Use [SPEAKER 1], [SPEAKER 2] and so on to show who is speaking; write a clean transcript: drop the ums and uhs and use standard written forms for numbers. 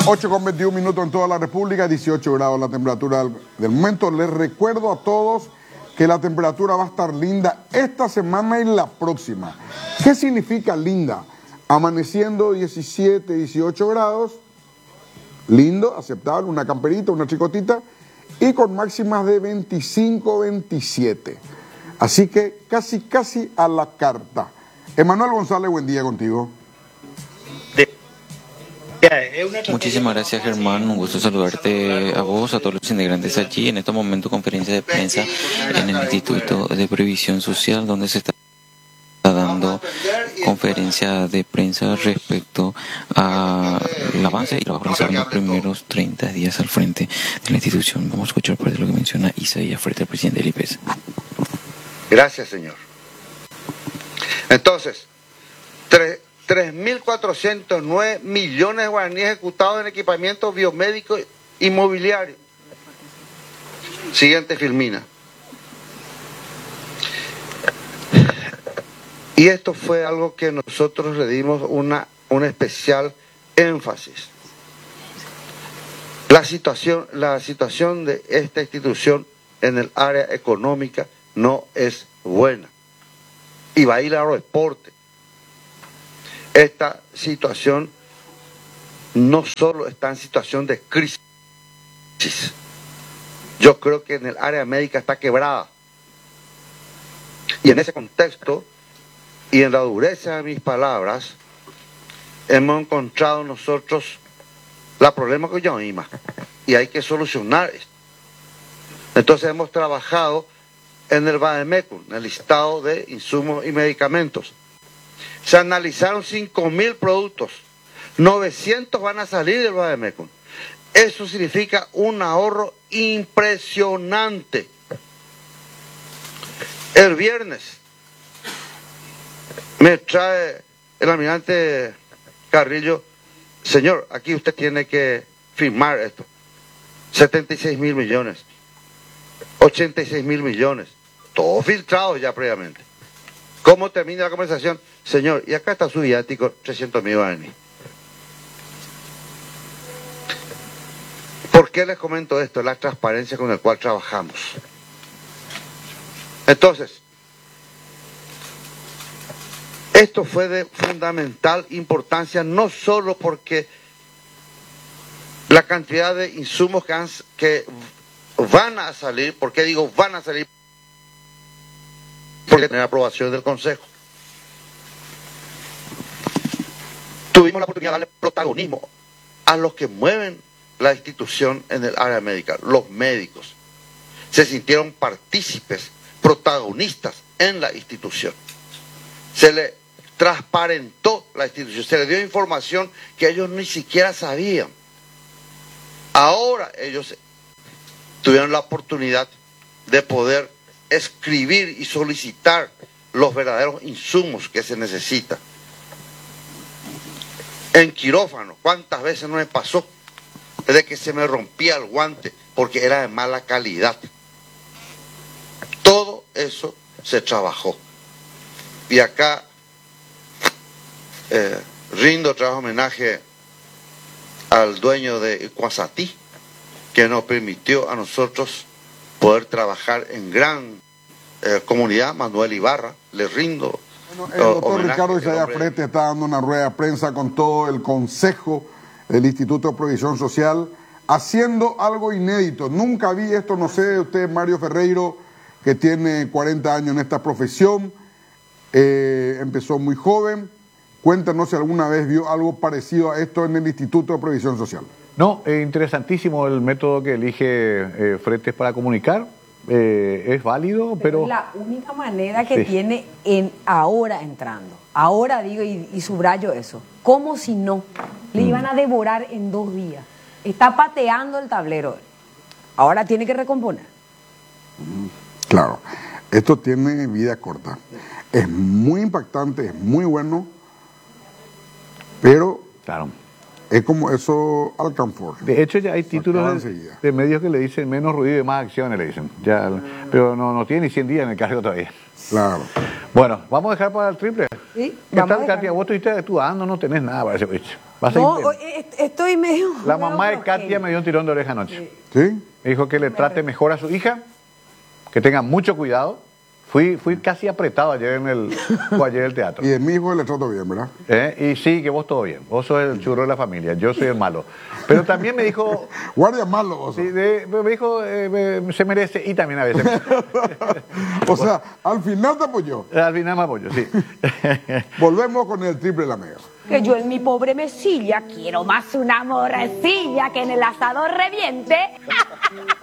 [SPEAKER 1] 8:21 en toda la República, 18 grados la temperatura del momento. Les recuerdo a todos que la temperatura va a estar linda esta semana y la próxima. ¿Qué significa linda? Amaneciendo 17, 18 grados, lindo, aceptable, una camperita, una chicotita, y con máximas de 25, 27. Así que casi a la carta. Emanuel González, buen día contigo.
[SPEAKER 2] Muchísimas gracias, Germán. Un gusto saludarte a vos, a todos los integrantes allí. En este momento, conferencia de prensa en el Instituto de Previsión Social, donde se está dando conferencia de prensa respecto al avance y trabajo realizado en los primeros 30 días al frente de la institución. Vamos a escuchar parte de lo que menciona Isaías Frete, el presidente del IPES.
[SPEAKER 3] Gracias, señor. Entonces, 3.409 millones de guaraníes ejecutados en equipamiento biomédico inmobiliario. Siguiente filmina. Y esto fue algo que nosotros le dimos un especial énfasis. La situación de esta institución en el área económica no es buena. Y va a ir a aeroporte. Esta situación no solo está en situación de crisis. Yo creo que en el área médica está quebrada. Y en ese contexto, y en la dureza de mis palabras, hemos encontrado nosotros la problema que yo misma. Y hay que solucionar esto. Entonces hemos trabajado en el Bademecum, en el listado de insumos y medicamentos. Se analizaron 5.000 productos, 900 van a salir del Bademecum. Eso significa un ahorro impresionante. El viernes me trae el almirante Carrillo, señor, aquí usted tiene que firmar esto. 76.000 millones, 86.000 millones, todo filtrado ya previamente. ¿Cómo termina la conversación? Señor, y acá está su viático, 300.000 guaraníes. ¿Por qué les comento esto? La transparencia con la cual trabajamos. Entonces, esto fue de fundamental importancia, no solo porque la cantidad de insumos que van a salir, ¿por qué digo van a salir? Porque tener aprobación del Consejo. Tuvimos la oportunidad de darle protagonismo a los que mueven la institución en el área médica, los médicos. Se sintieron partícipes, protagonistas en la institución. Se le transparentó la institución, se le dio información que ellos ni siquiera sabían. Ahora ellos tuvieron la oportunidad de poder escribir y solicitar los verdaderos insumos que se necesitan. En quirófano, ¿cuántas veces no me pasó? Desde que se me rompía el guante porque era de mala calidad. Todo eso se trabajó. Y acá rindo otra vez homenaje al dueño de Icuazatí, que nos permitió a nosotros poder trabajar en gran comunidad. Manuel Ibarra, le rindo.
[SPEAKER 1] Bueno, el doctor Ricardo Isaías Frete está dando una rueda de prensa con todo el consejo del Instituto de Previsión Social, haciendo algo inédito. Nunca vi esto, no sé, usted, Mario Ferreiro, que tiene 40 años en esta profesión, empezó muy joven. Cuéntanos si alguna vez vio algo parecido a esto en el Instituto de Previsión Social.
[SPEAKER 4] No, interesantísimo el método que elige Fretes para comunicar. Es válido, pero...
[SPEAKER 5] Es la única manera que tiene ahora entrando. Ahora digo y subrayo eso. Como si no, le iban a devorar en 2 días. Está pateando el tablero. Ahora tiene que recomponer.
[SPEAKER 1] Claro, esto tiene vida corta. Es muy impactante, es muy bueno, pero
[SPEAKER 4] claro,
[SPEAKER 1] Es como eso Alcanfor.
[SPEAKER 4] De hecho, ya hay títulos de medios que le dicen menos ruido y más acciones, le dicen. Ya, pero no tiene ni 100 días en el cargo todavía.
[SPEAKER 1] Claro.
[SPEAKER 4] Bueno, vamos a dejar para el triple.
[SPEAKER 5] Sí,
[SPEAKER 4] ¿Qué tal, Katia? Vos estuviste actuando, no tenés nada para ese bicho.
[SPEAKER 5] No, estoy medio...
[SPEAKER 4] La mamá de Katia me dio un tirón de oreja anoche.
[SPEAKER 1] ¿Sí?
[SPEAKER 4] Me dijo que le trate mejor a su hija, que tenga mucho cuidado. Fui casi apretado ayer en el teatro.
[SPEAKER 1] Y de mi hijo le trato bien, ¿verdad?
[SPEAKER 4] Y sí, que vos todo bien. Vos sos el churro de la familia, yo soy el malo. Pero también me dijo...
[SPEAKER 1] Guardia malo, vos.
[SPEAKER 4] Sí, me dijo, se merece, y también a veces...
[SPEAKER 1] O sea, al final te apoyó.
[SPEAKER 4] Al final me apoyo, sí.
[SPEAKER 1] Volvemos con el triple la mega.
[SPEAKER 6] Que yo en mi pobre mesilla quiero más una morcilla que en el asador reviente.